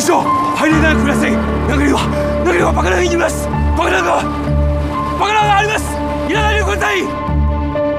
師匠、入れないでください。中には爆弾がいます。爆弾があります。いらないでください。